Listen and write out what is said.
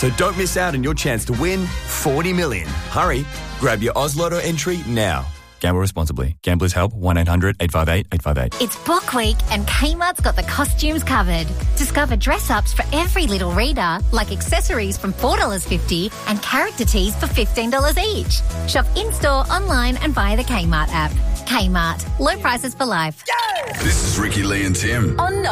So don't miss out on your chance to win 40 million. Hurry, grab your Oz Lotto entry now. Gamble responsibly. Gamblers Help 1-800-858-858. It's Book Week and Kmart's got the costumes covered. Discover dress-ups for every little reader, like accessories from $4.50 and character tees for $15 each. Shop in-store, online and via the Kmart app. Kmart. Low prices for life. This is Ricky, Lee and Tim. On